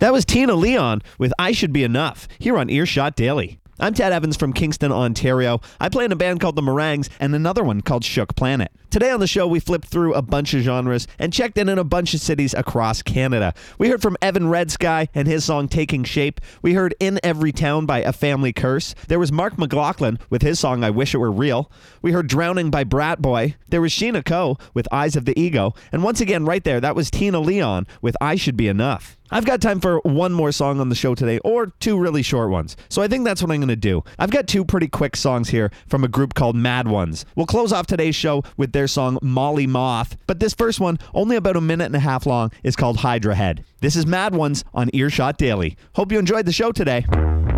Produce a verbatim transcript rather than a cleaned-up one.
That was Tina Leon with I Should Be Enough here on Earshot Daily. I'm Ted Evans from Kingston, Ontario. I play in a band called The Meringues and another one called Shook Planet. Today on the show, we flipped through a bunch of genres and checked in in a bunch of cities across Canada. We heard from Evan Red Sky and his song Taking Shape. We heard In Every Town by A Family Curse. There was Mark McLaughlin with his song I Wish It Were Real. We heard Drowning by Brat Boy. There was Sheena Coe with Eyes of the Ego. And once again, right there, that was Tina Leon with I Should Be Enough. I've got time for one more song on the show today, or two really short ones. So I think that's what I'm going to do. I've got two pretty quick songs here from a group called Mad Ones. We'll close off today's show with their song Molly Moth, but this first one, only about a minute and a half long, is called Hydra Head. This is Mad Ones on Earshot Daily. Hope you enjoyed the show today.